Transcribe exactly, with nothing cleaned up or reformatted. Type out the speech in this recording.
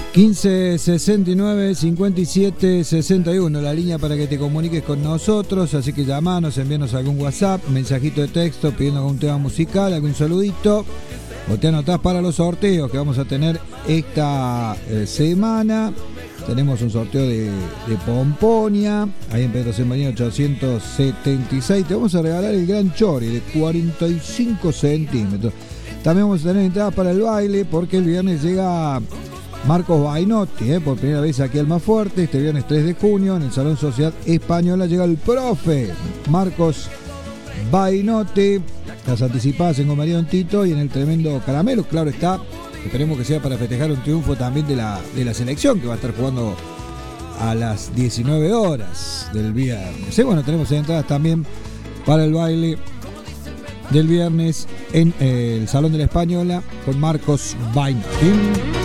quince sesenta y nueve cincuenta y siete sesenta y uno, la línea para que te comuniques con nosotros, así que llamanos, envíanos algún WhatsApp, mensajito de texto pidiendo algún tema musical, algún saludito, o te anotás para los sorteos que vamos a tener esta eh, semana. Tenemos un sorteo de, de Pomponia, ahí en Pedro Sembrino ochocientos setenta y seis. Te vamos a regalar el Gran Chori de cuarenta y cinco centímetros. También vamos a tener entradas para el baile, porque el viernes llega Marcos Bainotti, eh, por primera vez aquí al Almafuerte. Este viernes tres de junio, en el Salón Sociedad Española, llega el profe Marcos Bainotti. Las anticipadas en Gomería Don Tito y en el Tremendo Caramelo, claro está. Esperemos que sea para festejar un triunfo también de la, de la selección, que va a estar jugando a las diecinueve horas del viernes. Y bueno, tenemos entradas también para el baile del viernes en eh, el Salón de la Española con Marcos Bainotti.